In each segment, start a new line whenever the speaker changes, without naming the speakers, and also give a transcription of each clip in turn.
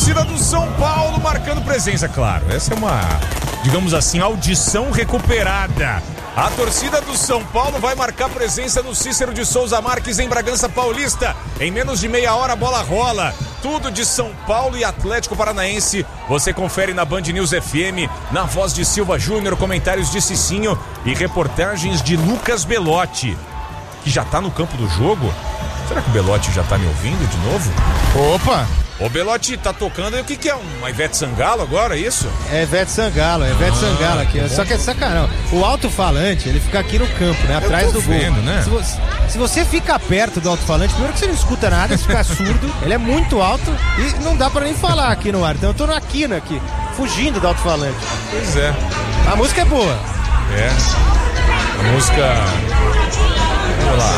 torcida do São Paulo marcando presença, claro. Essa é uma, digamos assim, audição recuperada. A torcida do São Paulo vai marcar presença no Cícero de Souza Marques em Bragança Paulista. Em menos de meia hora a bola rola. Tudo de São Paulo e Atlético Paranaense. Você confere na Band News FM, na voz de Silva Júnior, comentários de Cicinho e reportagens de Lucas Belotti, que já tá no campo do jogo. Será que o Belotti já tá me ouvindo de novo?
Opa!
Ô Belotti, tá tocando aí, o que é? Uma Ivete Sangalo agora, é isso?
É Ivete Sangalo aqui. Só que é sacanagem. O alto-falante, ele fica aqui no campo, né? Atrás do gol.
Né?
Se você fica perto do alto-falante, primeiro que você não escuta nada, você fica surdo, ele é muito alto e não dá pra nem falar aqui no ar. Então eu tô na quina aqui, fugindo do alto-falante.
Pois é.
A música é boa.
É. A música... Vamos lá.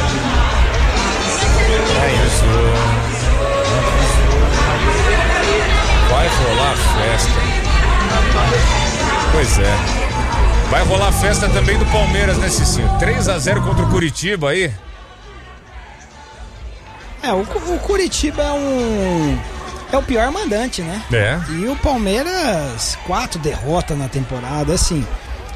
É isso. Vai rolar festa. Pois é. Vai rolar festa também do Palmeiras, né, Cicinho? 3-0 contra o Curitiba aí.
O Curitiba é o pior mandante, né?
É.
E o Palmeiras, 4 derrotas na temporada, assim.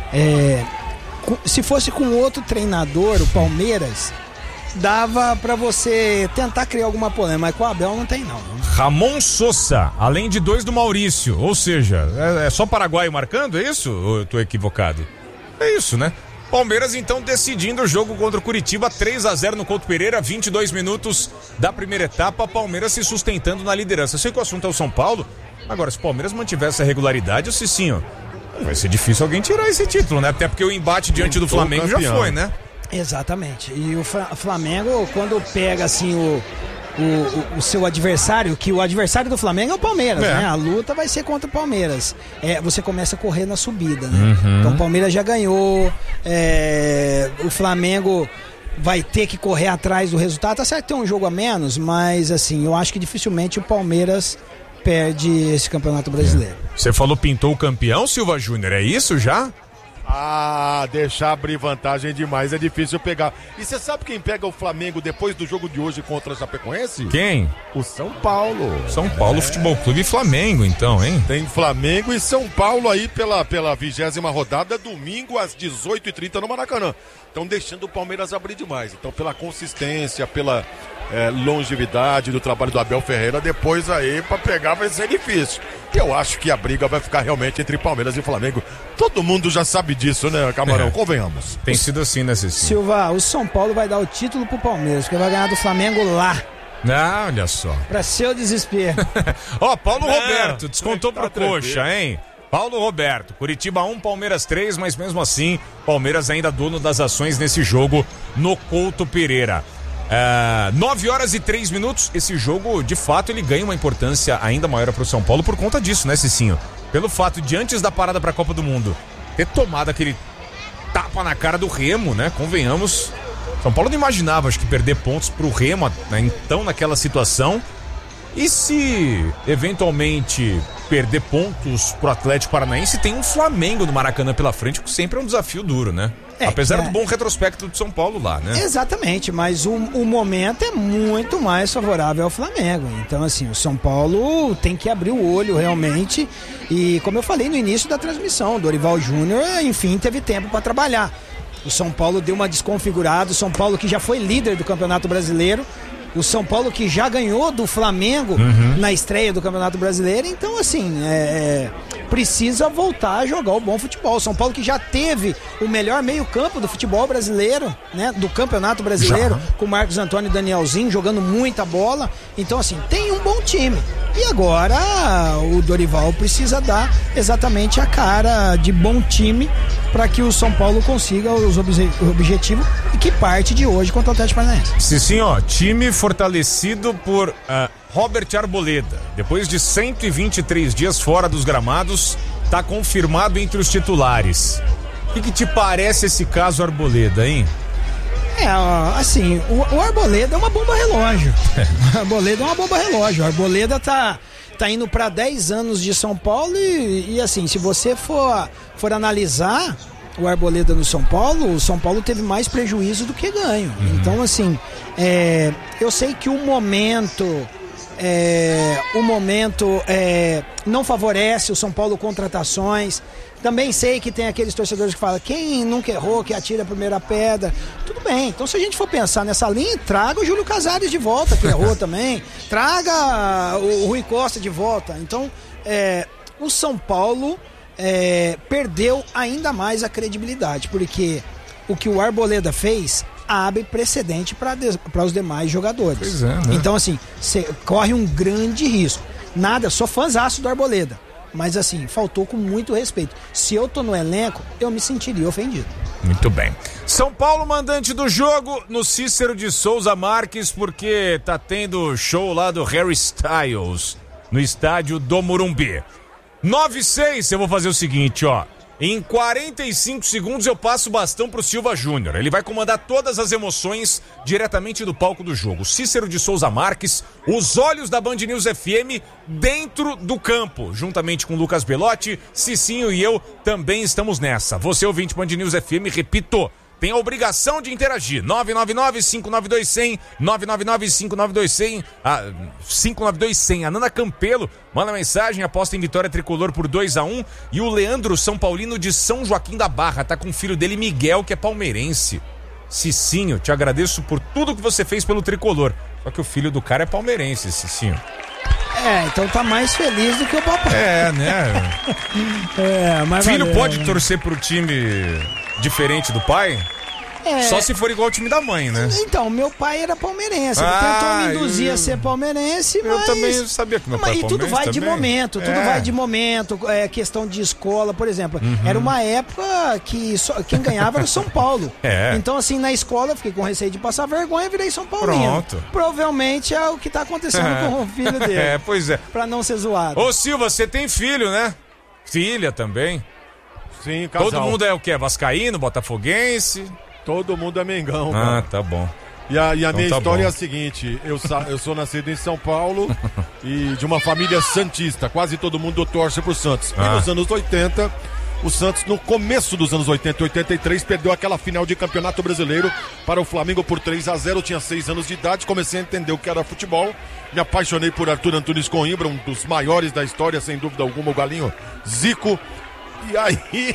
Se fosse com outro treinador, o Palmeiras dava pra você tentar criar alguma polêmica, mas com o Abel não tem não.
Ramon Sosa, além de 2 do Maurício, ou seja, é só paraguaio marcando, é isso? Ou eu tô equivocado? É isso, né? Palmeiras então decidindo o jogo contra o Curitiba, 3-0 no Couto Pereira, 22 minutos da primeira etapa, Palmeiras se sustentando na liderança. Eu sei que o assunto é o São Paulo, agora se o Palmeiras mantiver essa regularidade, o Cicinho, vai ser difícil alguém tirar esse título, né? Até porque o embate diante do Flamengo já foi, né?
Exatamente. E o Flamengo, quando pega assim o seu adversário, que o adversário do Flamengo é o Palmeiras, né? A luta vai ser contra o Palmeiras. Você começa a correr na subida, né? Então o Palmeiras já ganhou, o Flamengo vai ter que correr atrás do resultado. Tá certo que tem um jogo a menos, mas assim, eu acho que dificilmente o Palmeiras perde esse Campeonato Brasileiro.
Você falou pintou o campeão, Silva Júnior, é isso já?
Deixar abrir vantagem demais, é difícil pegar. E você sabe quem pega o Flamengo depois do jogo de hoje contra a Chapecoense?
Quem?
O São Paulo.
São Paulo Futebol Clube e Flamengo, então, hein?
Tem Flamengo e São Paulo aí pela 20ª rodada, domingo às 18h30 no Maracanã. Estão deixando o Palmeiras abrir demais. Então, pela consistência, pela longevidade do trabalho do Abel Ferreira, depois aí pra pegar vai ser difícil. Eu acho que a briga vai ficar realmente entre Palmeiras e Flamengo. Todo mundo já sabe disso, né, Camarão? Convenhamos.
Tem sido assim, né, Cicinho?
Silva, o São Paulo vai dar o título pro Palmeiras, porque vai ganhar do Flamengo lá.
Olha só.
Pra seu desespero.
Paulo Roberto descontou pro Coxa, hein? Paulo Roberto, Curitiba 1, Palmeiras 3, mas mesmo assim, Palmeiras ainda dono das ações nesse jogo no Couto Pereira. 9h03, esse jogo, de fato, ele ganha uma importância ainda maior pro São Paulo por conta disso, né, Cicinho? Pelo fato de, antes da parada pra Copa do Mundo, ter tomado aquele tapa na cara do Remo, né? Convenhamos, São Paulo não imaginava, acho que, perder pontos pro Remo, né? Então, naquela situação. E se, eventualmente, perder pontos pro Atlético Paranaense, tem um Flamengo no Maracanã pela frente, que sempre é um desafio duro, né? Apesar do bom retrospecto do São Paulo lá, né?
Exatamente, mas o momento é muito mais favorável ao Flamengo. Então, assim, o São Paulo tem que abrir o olho realmente. E, como eu falei no início da transmissão, o Dorival Júnior, enfim, teve tempo para trabalhar. O São Paulo deu uma desconfigurada, o São Paulo que já foi líder do Campeonato Brasileiro, o São Paulo que já ganhou do Flamengo na estreia do Campeonato Brasileiro. Então, assim, precisa voltar a jogar o bom futebol. O São Paulo que já teve o melhor meio-campo do futebol brasileiro, né? Do Campeonato Brasileiro, com o Marcos Antônio e Danielzinho jogando muita bola. Então, assim, tem um bom time. E agora o Dorival precisa dar exatamente a cara de bom time para que o São Paulo consiga os objetivos e que parte de hoje contra o Atlético Paranaense.
Sim, time fortalecido por Robert Arboleda. Depois de 123 dias fora dos gramados, tá confirmado entre os titulares. O que te parece esse caso Arboleda, hein?
Assim, o Arboleda é uma bomba relógio. O Arboleda é uma bomba relógio. O Arboleda tá indo para 10 anos de São Paulo e assim, se você for analisar o Arboleda no São Paulo, o São Paulo teve mais prejuízo do que ganho. Então, assim, eu sei que o momento o momento não favorece o São Paulo contratações. Também sei que tem aqueles torcedores que falam, quem nunca errou, que atira a primeira pedra. Tudo bem, então se a gente for pensar nessa linha, traga o Júlio Casares de volta, que errou também. Traga o Rui Costa de volta. Então, o São Paulo perdeu ainda mais a credibilidade, porque o que o Arboleda fez abre precedente para os demais jogadores.
Pois é, né?
Então, assim, você corre um grande risco. Sou fãzaço do Arboleda. Mas assim, faltou com muito respeito. Se eu tô no elenco, eu me sentiria ofendido.
Muito bem. São Paulo, mandante do jogo no Cícero de Souza Marques, porque tá tendo show lá do Harry Styles no estádio do Morumbi. 9-6, eu vou fazer o seguinte, ó. Em 45 segundos eu passo o bastão pro Silva Júnior. Ele vai comandar todas as emoções diretamente do palco do jogo. Cícero de Souza Marques, os olhos da Band News FM dentro do campo. Juntamente com Lucas Belotti, Cicinho e eu também estamos nessa. Você, ouvinte Band News FM, repito, tem a obrigação de interagir. 999-592-100, 999-592-100, 592-100. A Nana Campelo manda mensagem, aposta em vitória tricolor por 2-1. E o Leandro São Paulino de São Joaquim da Barra, tá com o filho dele, Miguel, que é palmeirense. Cicinho, te agradeço por tudo que você fez pelo tricolor. Só que o filho do cara é palmeirense, Cicinho.
Então tá mais feliz do que o papai.
Né?
Mas
filho pode torcer pro time diferente do pai? Só se for igual ao time da mãe, né?
Então, meu pai era palmeirense. Ele tentou me induzir a ser palmeirense, mas...
Eu também sabia que meu pai era palmeirense.
E tudo vai
também.
de momento, tudo vai de momento. Questão de escola, por exemplo. Era uma época que quem ganhava era o São Paulo. Então, assim, na escola eu fiquei com receio de passar vergonha e virei São Paulino.
Pronto.
Provavelmente é o que tá acontecendo com o filho dele.
Pois é.
Pra não ser zoado.
Ô, Silva, você tem filho, né? Filha também.
Sim, casal.
Todo mundo é o quê? Vascaíno, botafoguense?
Todo mundo é Mengão.
Ah, tá bom.
E a
então
minha
tá
história
bom.
é a seguinte, eu sou nascido em São Paulo e de uma família santista, quase todo mundo torce pro Santos. E nos anos 80, o Santos, no começo dos anos 80 e 83, perdeu aquela final de campeonato brasileiro para o Flamengo por 3-0, eu tinha 6 anos de idade, comecei a entender o que era futebol, me apaixonei por Arthur Antunes Coimbra, um dos maiores da história, sem dúvida alguma, o galinho Zico. E aí,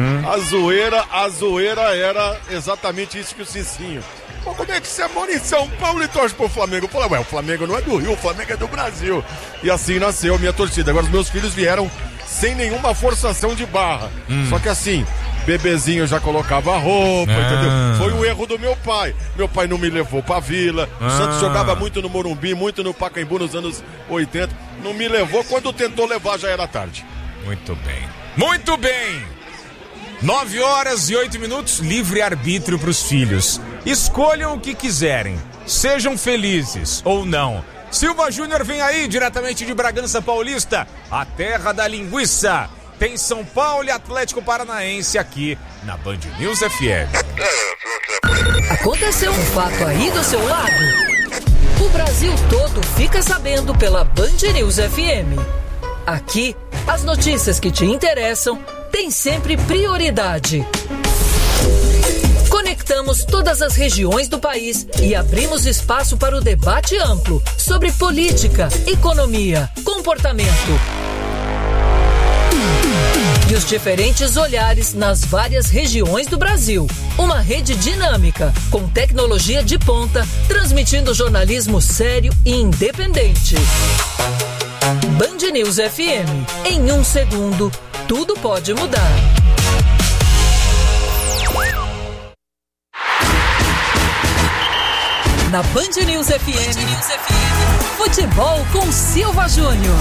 a zoeira era exatamente isso que o Cicinho. Pô, como é que você mora em São Paulo e torce pro Flamengo? Eu falei, o Flamengo não é do Rio, o Flamengo é do Brasil. E assim nasceu a minha torcida. Agora os meus filhos vieram sem nenhuma forçação de barra. Só que assim, bebezinho já colocava roupa, entendeu? Foi um erro do meu pai. Meu pai não me levou pra Vila. O Santos jogava muito no Morumbi, muito no Pacaembu nos anos 80. Não me levou, quando tentou levar já era tarde.
Muito bem. Muito bem! 9h08, livre arbítrio para os filhos. Escolham o que quiserem. Sejam felizes ou não. Silva Júnior vem aí, diretamente de Bragança Paulista, a terra da linguiça. Tem São Paulo e Atlético Paranaense aqui na Band News FM.
Aconteceu um fato aí do seu lado? O Brasil todo fica sabendo pela Band News FM. Aqui, as notícias que te interessam têm sempre prioridade. Conectamos todas as regiões do país e abrimos espaço para o debate amplo sobre política, economia, comportamento e os diferentes olhares nas várias regiões do Brasil. Uma rede dinâmica, com tecnologia de ponta, transmitindo jornalismo sério e independente. Band News FM. Em 1 segundo, tudo pode mudar. Na Band News FM, futebol com Silva Júnior.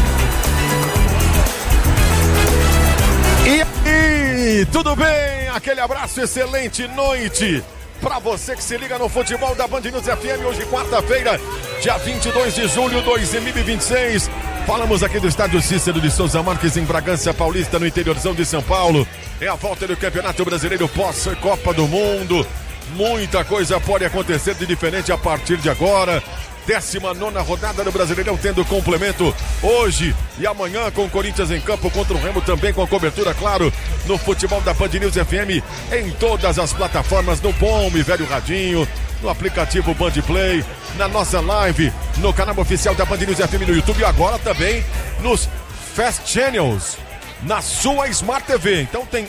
E aí, tudo bem? Aquele abraço, excelente noite pra você que se liga no futebol da Band News FM. Hoje, quarta-feira, dia 22 de julho de 2026. Falamos aqui do estádio Cícero de Souza Marques, em Bragança Paulista, no interiorzão de São Paulo. É a volta do Campeonato Brasileiro pós-Copa do Mundo. Muita coisa pode acontecer de diferente a partir de agora. 19ª rodada do Brasileirão, tendo complemento hoje e amanhã, com o Corinthians em campo contra o Remo, também com cobertura, claro, no futebol da Band News FM, em todas as plataformas, no bom e velho radinho, no aplicativo Band Play, na nossa live, no canal oficial da Band News FM no YouTube e agora também nos Fast Channels, na sua Smart TV. Então tem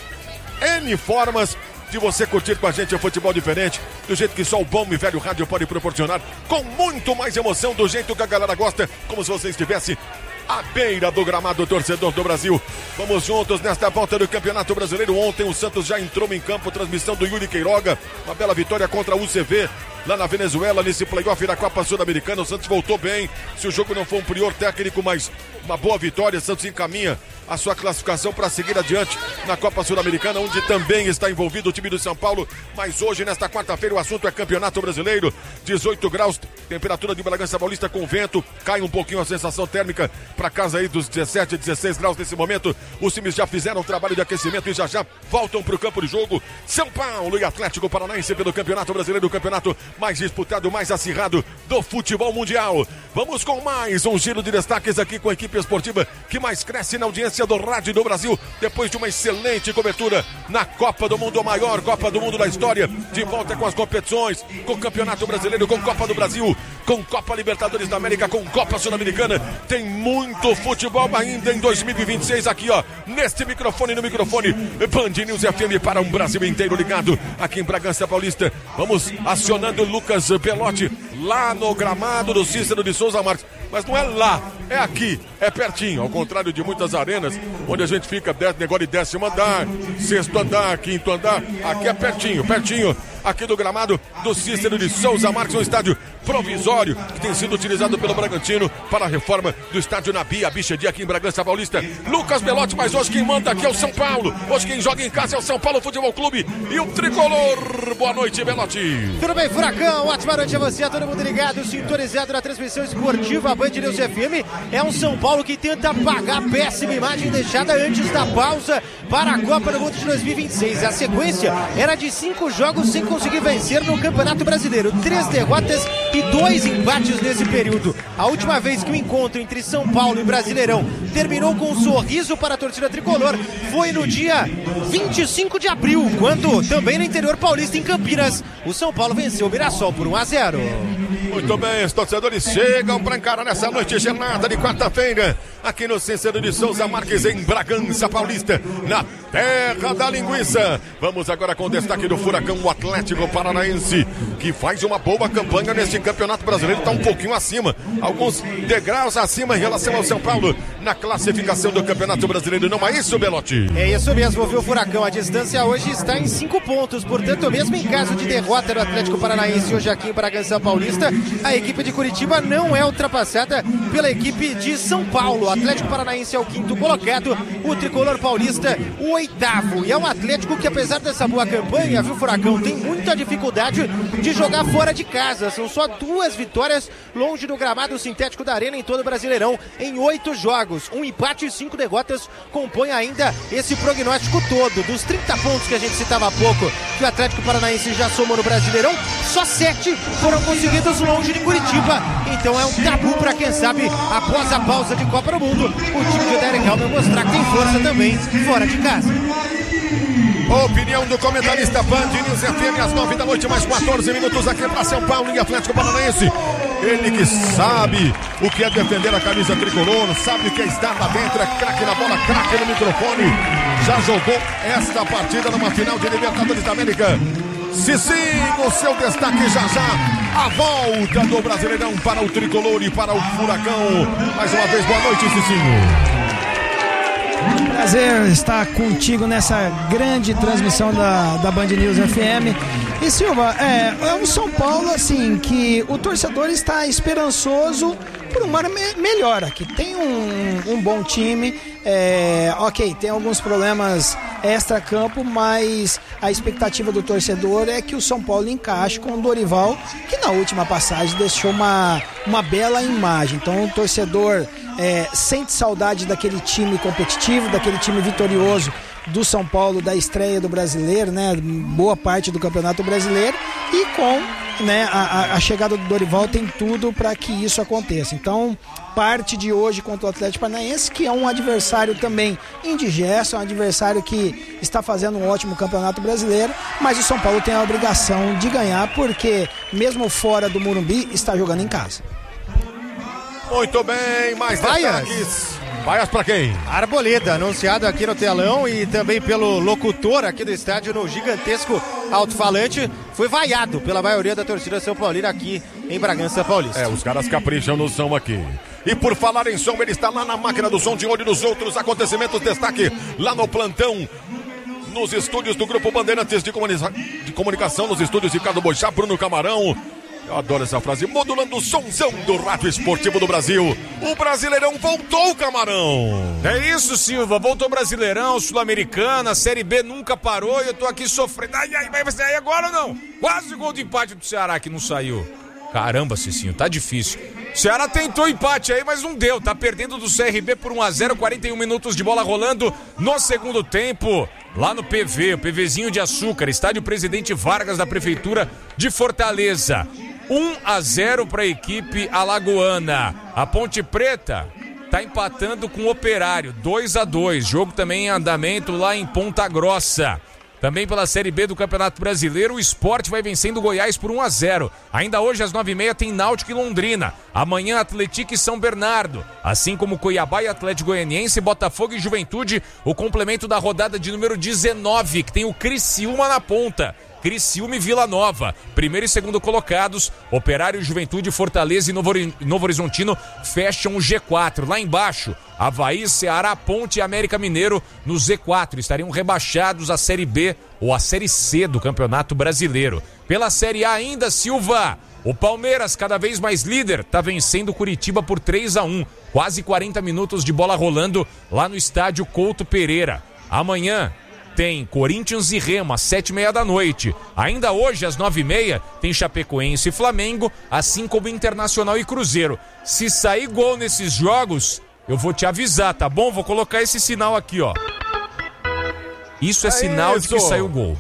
N formas de você curtir com a gente o futebol diferente, do jeito que só o bom e velho rádio pode proporcionar, com muito mais emoção, do jeito que a galera gosta, como se você estivesse à beira do gramado, torcedor do Brasil. Vamos juntos nesta volta do Campeonato Brasileiro. Ontem o Santos já entrou em campo, transmissão do Yuri Queiroga, uma bela vitória contra o UCV, lá na Venezuela, nesse playoff da Copa Sul-Americana. O Santos voltou bem, se o jogo não for um prior técnico, mas uma boa vitória. O Santos encaminha a sua classificação para seguir adiante na Copa Sul-Americana, onde também está envolvido o time do São Paulo. Mas hoje, nesta quarta-feira, o assunto é Campeonato Brasileiro. 18 graus, temperatura de Bragança Paulista com vento, cai um pouquinho a sensação térmica para casa aí dos 17, 16 graus nesse momento. Os times já fizeram o trabalho de aquecimento e já voltam para o campo de jogo. São Paulo e Atlético Paranaense pelo Campeonato Brasileiro, o campeonato mais disputado, mais acirrado do futebol mundial. Vamos com mais um giro de destaques aqui com a equipe esportiva que mais cresce na audiência do rádio do Brasil, depois de uma excelente cobertura na Copa do Mundo, a maior Copa do Mundo da história, de volta com as competições, com o Campeonato Brasileiro, com Copa do Brasil, com Copa Libertadores da América, com Copa Sul-Americana. Tem muito futebol ainda em 2026 aqui, ó, neste microfone, no microfone Band News FM para um Brasil inteiro ligado aqui em Bragança Paulista. Vamos acionando Lucas Belotti lá no gramado do Cícero de Souza Marques. Mas não é lá, é aqui, é pertinho, ao contrário de muitas arenas, onde a gente fica negócio de 10º andar, 6º andar, 5º andar. Aqui é pertinho, aqui do gramado do Cícero de Souza Marques, um estádio provisório que tem sido utilizado pelo Bragantino para a reforma do estádio Nabi Abichedi aqui em Bragança Paulista. Lucas Belotti, mas hoje quem manda aqui é o São Paulo, hoje quem joga em casa é o São Paulo Futebol Clube e o Tricolor. Boa noite, Belotti.
Tudo bem, Furacão? Ótima noite a você, a todo mundo ligado, sintonizado na transmissão esportiva Band News FM. É um São Paulo que tenta apagar a péssima imagem deixada antes da pausa para a Copa do Mundo de 2026. A sequência era de 5 jogos sem conseguir vencer no Campeonato Brasileiro, 3 derrotas e 2 empates nesse período. A última vez que o encontro entre São Paulo e Brasileirão terminou com um sorriso para a torcida tricolor foi no dia 25 de abril, quando também no interior paulista, em Campinas, o São Paulo venceu o Mirassol por 1-0.
Muito bem, os torcedores chegam para encarar nessa noite gelada de quarta-feira, aqui no Cícero de Souza Marques, em Bragança Paulista, na terra da linguiça. Vamos agora com o destaque do Furacão, o Atlético Paranaense, que faz uma boa campanha neste Campeonato Brasileiro, está um pouquinho acima, alguns degraus acima em relação ao São Paulo, na classificação do Campeonato Brasileiro. Não é isso, Belotti?
É isso mesmo, viu, Furacão? A distância hoje está em 5 pontos, portanto, mesmo em caso de derrota do Atlético Paranaense hoje aqui em Bragança Paulista, a equipe de Curitiba não é ultrapassada pela equipe de São Paulo. O Atlético Paranaense é o 5º colocado, o Tricolor Paulista o 8º. E é um Atlético que, apesar dessa boa campanha, viu, Furacão, tem muita dificuldade de jogar fora de casa. São só 2 vitórias longe do gramado sintético da Arena em todo o Brasileirão, em 8 jogos. 1 empate e 5 derrotas compõem ainda esse prognóstico todo. Dos 30 pontos que a gente citava há pouco, que o Atlético Paranaense já somou no Brasileirão, só 7 foram conseguidos longe de Curitiba. Então é um tabu para quem sabe, após a pausa de Copa do Mundo, o time de Derek Helmer mostrar que tem força também fora de casa.
Opinião do comentarista Band News FM, às 9 da noite, mais 14 minutos aqui para São Paulo e Atlético Paranaense. Ele que sabe o que é defender a camisa tricolor, sabe o que é estar lá dentro, é craque na bola, craque no microfone. Já jogou esta partida numa final de Libertadores da América. Cicinho, o seu destaque já. A volta do Brasileirão para o Tricolor e para o Furacão. Mais uma vez, boa noite, Cicinho.
Prazer estar contigo nessa grande transmissão da Band News FM. E Silva, é um São Paulo assim que o torcedor está esperançoso por uma melhora, que tem um bom time, ok, tem alguns problemas extra-campo, mas a expectativa do torcedor é que o São Paulo encaixe com o Dorival, que na última passagem deixou uma bela imagem. Então o torcedor sente saudade daquele time competitivo, daquele time vitorioso do São Paulo da estreia do Brasileiro, né? Boa parte do Campeonato Brasileiro, e com, né, a chegada do Dorival tem tudo para que isso aconteça. Então, parte de hoje contra o Atlético Paranaense, que é um adversário também indigesto, é um adversário que está fazendo um ótimo Campeonato Brasileiro, mas o São Paulo tem a obrigação de ganhar, porque mesmo fora do Morumbi, está jogando em casa.
Muito bem, mais destaques. Vaias pra quem?
Arboleda, anunciado aqui no telão e também pelo locutor aqui do estádio no gigantesco alto-falante, foi vaiado pela maioria da torcida São Paulina aqui em Bragança Paulista.
Os caras capricham no som aqui. E por falar em som, ele está lá na máquina do som, de olho nos outros acontecimentos. Destaque lá no plantão, nos estúdios do Grupo Bandeirantes de Comunicação, nos estúdios de Ricardo Boixá, Bruno Camarão. Eu adoro essa frase, modulando o somzão do Rádio Esportivo do Brasil. O Brasileirão voltou, Camarão.
É isso, Silva, voltou o Brasileirão, Sul-Americana, Série B nunca parou e eu tô aqui sofrendo. Vai sair agora ou não? Quase o gol de empate do Ceará que não saiu. Caramba, Cicinho, tá difícil. O Ceará tentou empate aí, mas não deu. Tá perdendo do CRB por 1-0, 41 minutos de bola rolando no segundo tempo. Lá no PV, o PVzinho de açúcar, estádio Presidente Vargas da Prefeitura de Fortaleza. 1-0 para a equipe alagoana. A Ponte Preta tá empatando com o Operário, 2-2. Jogo também em andamento lá em Ponta Grossa. Também pela Série B do Campeonato Brasileiro, o Sport vai vencendo o Goiás por 1-0. Ainda hoje, às 9h30, tem Náutico e Londrina. Amanhã, Atlético e São Bernardo. Assim como Cuiabá e Atlético Goianiense, Botafogo e Juventude. O complemento da rodada de número 19, que tem o Criciúma na ponta. Criciúma e Vila Nova, primeiro e segundo colocados. Operário, Juventude, Fortaleza e Novo Horizontino fecham o G4. Lá embaixo, Avaí, Ceará, Ponte e América Mineiro no Z4. Estariam rebaixados à Série B ou à Série C do Campeonato Brasileiro. Pela Série A ainda, Silva, o Palmeiras, cada vez mais líder, está vencendo o Curitiba por 3-1. Quase 40 minutos de bola rolando lá no estádio Couto Pereira. Amanhã tem Corinthians e Remo às 7h30 da noite. Ainda hoje, às 9h30, tem Chapecoense e Flamengo, assim como Internacional e Cruzeiro. Se sair gol nesses jogos, eu vou te avisar, tá bom? Vou colocar esse sinal aqui, ó. Isso é sinal de que saiu gol.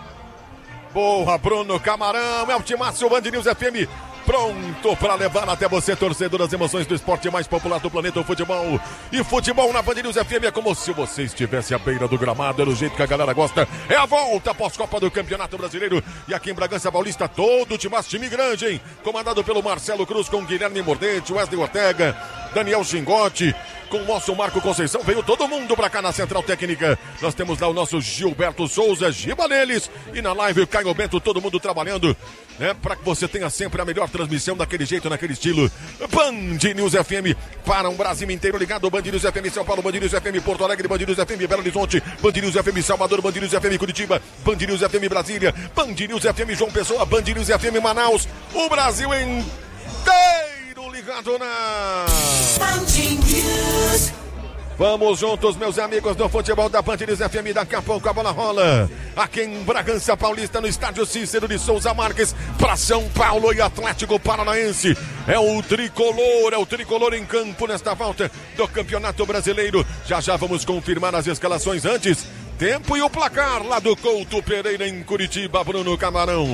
Boa, Bruno Camarão, é o Timácio Band News FM. Pronto para levar até você, torcedor, as emoções do esporte mais popular do planeta, o futebol. E futebol na Band News FM é como se você estivesse à beira do gramado, é do jeito que a galera gosta. É a volta pós-Copa do Campeonato Brasileiro. E aqui em Bragança Paulista, todo time grande, hein? Comandado pelo Marcelo Cruz, com Guilherme Mordente, Wesley Ortega, Daniel Xingote, com o nosso Marco Conceição. Veio todo mundo pra cá na Central Técnica. Nós temos lá o nosso Gilberto Souza, Giba neles. E na live o Caio Bento, todo mundo trabalhando, né? Pra que você tenha sempre a melhor transmissão daquele jeito, naquele estilo. Band News FM para um Brasil inteiro ligado. Band News FM São Paulo, Band News FM Porto Alegre, Band News FM Belo Horizonte, Band News FM Salvador, Band News FM Curitiba, Band News FM Brasília, Band News FM João Pessoa, Band News FM Manaus. O Brasil inteiro ligado na Band News. Vamos juntos, meus amigos do futebol da Band News FM. Daqui a pouco a bola rola aqui em Bragança Paulista, no estádio Cícero de Souza Marques, para São Paulo e Atlético Paranaense. É o tricolor em campo nesta volta do Campeonato Brasileiro. Já vamos confirmar as escalações antes. Tempo e o placar lá do Couto Pereira em Curitiba, Bruno Camarão.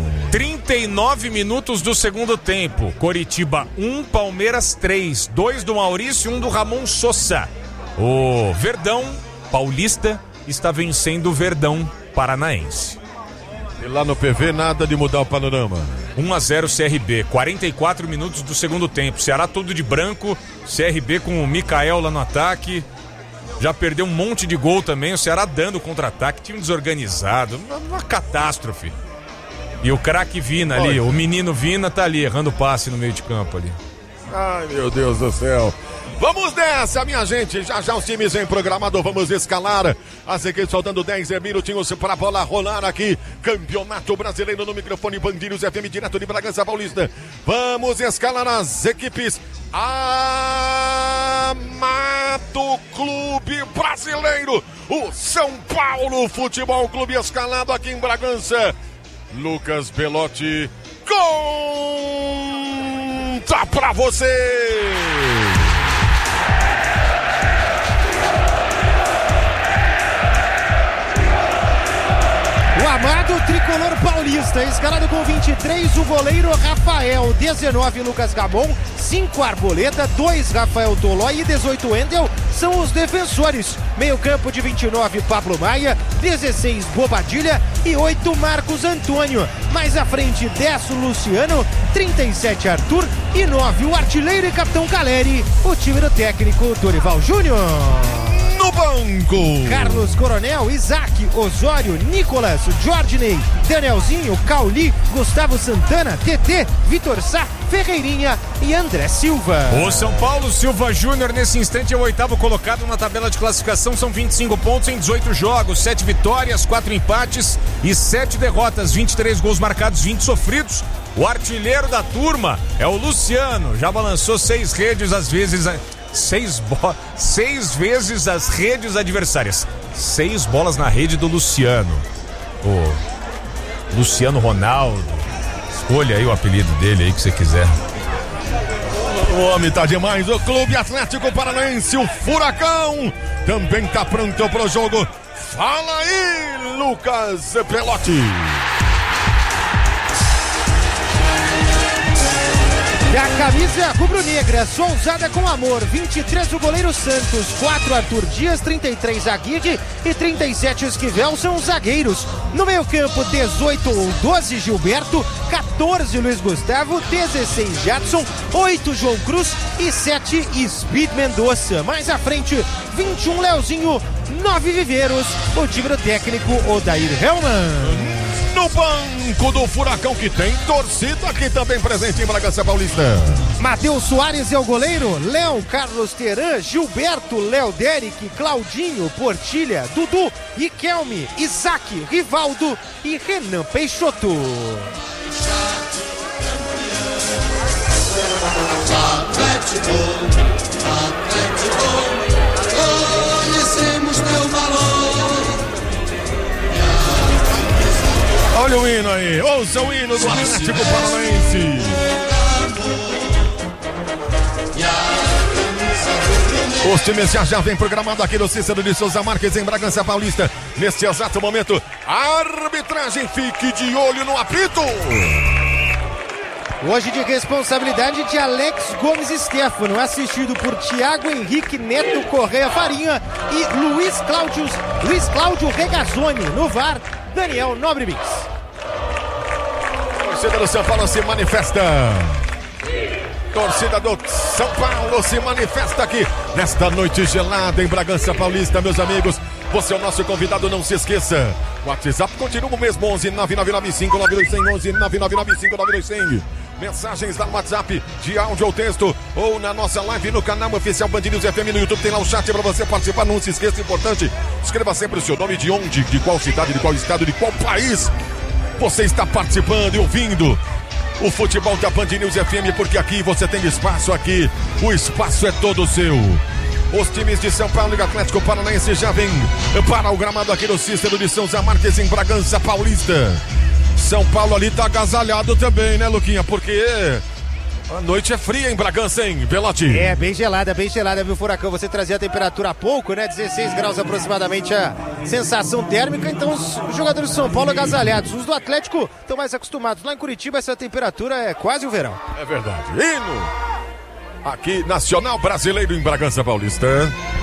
39 minutos do segundo tempo. Coritiba 1, Palmeiras 3. 2 do Maurício e 1 do Ramon Sosa. O Verdão Paulista está vencendo o Verdão Paranaense.
E lá no PV, nada de mudar o panorama.
1-0 CRB, 44 minutos do segundo tempo. Ceará todo de branco, CRB com o Mikael lá no ataque. Já perdeu um monte de gol também, o Ceará dando contra-ataque, time desorganizado, uma catástrofe. E o craque Vina ali, o menino Vina tá ali, errando passe no meio de campo ali.
Ai, meu Deus do céu. Vamos nessa, minha gente. Já os times em programado. Vamos escalar as equipes, faltando 10 minutinhos para a bola rolar aqui. Campeonato Brasileiro no microfone Band News FM, direto de Bragança Paulista. Vamos escalar as equipes. Amado Clube Brasileiro, o São Paulo Futebol Clube, escalado aqui em Bragança. Lucas Belotti conta pra você.
O amado tricolor paulista, escalado com 23, o goleiro Rafael, 19, Lucas Gamon, 5, Arboleda, 2, Rafael Tolói e 18, Wendel, são os defensores. Meio campo de 29, Pablo Maia, 16, Bobadilha e 8, Marcos Antônio. Mais à frente, 10, Luciano, 37, Arthur e 9, o artilheiro e capitão Caleri, o time do técnico Dorival Júnior.
No banco,
Carlos Coronel, Isaac, Osório, Nicolas, Jordney, Danielzinho, Cauli, Gustavo Santana, TT, Vitor Sá, Ferreirinha e André Silva.
O São Paulo Silva Júnior nesse instante é o 8º colocado na tabela de classificação, são 25 pontos em 18 jogos, 7 vitórias, 4 empates e 7 derrotas, 23 gols marcados, 20 sofridos. O artilheiro da turma é o Luciano, já balançou 6 redes, às vezes 6 vezes as redes adversárias. 6 bolas na rede do Luciano. O Luciano Ronaldo. Escolha aí o apelido dele aí que você quiser.
O homem tá demais. O Clube Atlético Paranaense, o Furacão, também tá pronto pro jogo. Fala aí, Lucas Pelotti.
E a camisa rubro-negra, só usada com amor, 23 o goleiro Santos, 4 Arthur Dias, 33 Aguirre e 37 Esquivel são os zagueiros. No meio campo, 18 ou 12 Gilberto, 14 Luiz Gustavo, 16 Jadson, 8 João Cruz e 7 Speed Mendonça. Mais à frente, 21 Leozinho, 9 Viveiros, o time do técnico Odair Hellman.
No banco do Furacão, que tem torcida aqui também presente em Bragança Paulista.
Matheus Soares é o goleiro, Léo, Carlos Teran, Gilberto, Léo Derek, Claudinho, Portilha, Dudu, Iquelme, Isaac, Rivaldo e Renan Peixoto.
Atlético, conhecemos teu valor.
Olha o hino aí, ouça o hino do Atlético Paranaense. Os times já vem programado aqui no Cícero de Souza Marques em Bragança Paulista. Neste exato momento, a arbitragem, fique de olho no apito.
Hoje de responsabilidade de Alex Gomes Stefano, assistido por Thiago Henrique Neto Correia Farinha e Luiz Cláudio Regazzoni. No VAR, Daniel Nobre Mix.
Torcida do São Paulo se manifesta. Torcida do São Paulo se manifesta aqui nesta noite gelada em Bragança Paulista, meus amigos. Você é o nosso convidado, não se esqueça. O WhatsApp continua o mesmo, 11 9995 9200, 11 9995 9200. Mensagens lá no WhatsApp de áudio ou texto, ou na nossa live no canal oficial Band News FM no YouTube, tem lá o chat para você participar. Não se esqueça, importante, escreva sempre o seu nome, de onde, de qual cidade, de qual estado, de qual país você está participando e ouvindo o futebol da Band News FM, porque aqui você tem espaço, aqui o espaço é todo seu. Os times de São Paulo e Atlético Paranaense já vêm para o gramado aqui do Cícero de Souza Marques em Bragança Paulista. São Paulo ali tá agasalhado também, né, Luquinha? Porque a noite é fria em Bragança, hein, Pelotti?
É, bem gelada, viu, Furacão? Você trazia a temperatura há pouco, né? 16 graus aproximadamente a sensação térmica. Então os jogadores de São Paulo agasalhados. Os do Atlético estão mais acostumados. Lá em Curitiba essa temperatura é quase o verão.
É verdade. Hino aqui, Nacional Brasileiro em Bragança Paulista.